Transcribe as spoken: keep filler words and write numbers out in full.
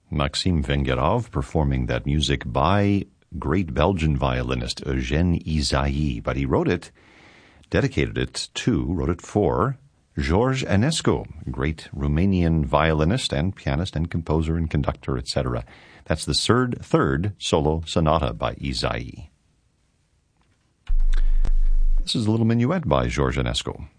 Maxime Vengerov performing that music by great Belgian violinist Eugène Ysaÿe, but he wrote it, dedicated it to, wrote it for George Enescu, great Romanian violinist and pianist and composer and conductor, et cetera. That's the third, third solo sonata by Ysaÿe. This is a little minuet by George Enescu.